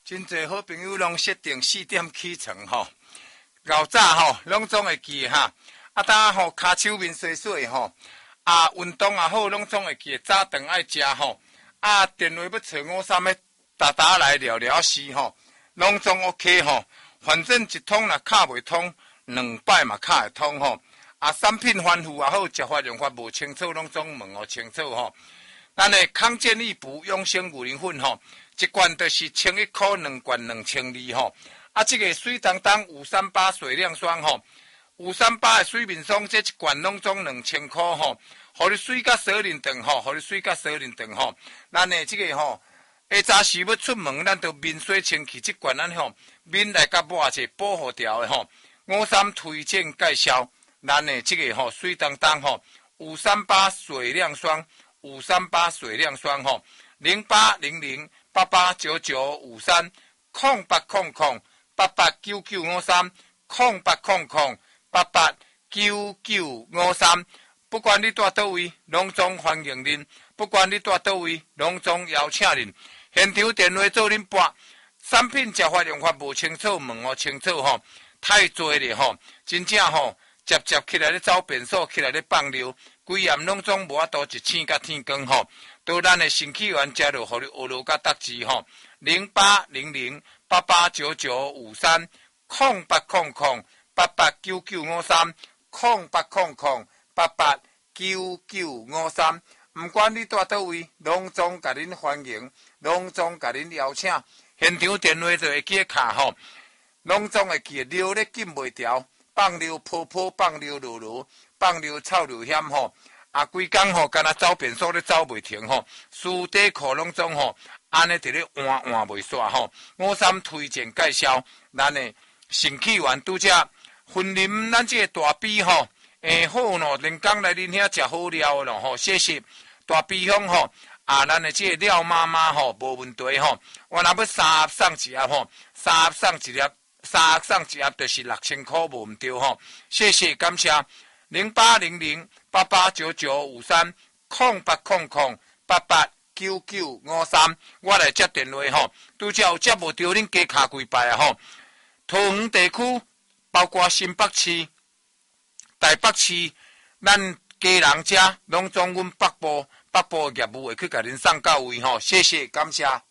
真侪好朋友拢设定4点起床吼，老早吼拢总会记哈，当吼骹手面洗洗吼，运动也好，拢总会记早顿爱食吼，电话要找53的打来聊聊事吼，拢总 OK 吼，反正一通若卡袂通，2摆嘛卡会通吼，产品反复也好，食法用法无清楚，拢总问清楚吼。咱的康健益补养生五仁粉吼，一罐就是1100块，2罐2200吼。这个水当当538水亮霜吼，538的水面霜这一罐拢总2000块吼，互你水甲洗面长吼，互你水甲洗面长吼。咱的这个吼，下早时要出门，咱就面洗清气，这罐咱吼面来甲抹者保护掉的吼。53推荐介绍，咱的这个吼水当当吼538水亮霜。538水亮霜吼，0800889953 0800889953 0800889953，不管你住倒位，拢总欢迎恁；不管你住倒位，拢总邀请恁。现场电话做恁拨，产品食法用法无清楚，问清楚吼，太多咧吼，真正吼，接起来咧走便所，起来咧放尿。规暗拢总无法度一醒甲天光吼，到咱的神气源加入，互你学路甲得志吼。0800889953 0800889953 0800889953，不管你住倒位，拢总甲恁欢迎，拢总甲恁邀请。现场电话就会记卡吼，拢总会记尿咧紧袂调，放尿泡泡，放尿落落。放尿臭流险吼，规工吼，干那走便所咧走袂停吼，书底裤拢总吼，安尼伫咧换袂煞吼。53推荐介绍，咱的肾气源拄则分啉咱这个大杯吼，好喏，连工来恁遐食好料咯吼，谢谢大杯香吼，咱的这个廖妈妈吼无问题吼，我若要3盒送1盒吼，3盒送1盒，3盒送1盒就是6000块无毋对吼，谢谢感谢。0800889953 0800889953，我来接电话吼。拄则有接无着恁加卡几摆吼。桃园地区包括新北市、台北市，咱家人家拢总阮北部业务会去甲恁送到位吼。谢谢感谢。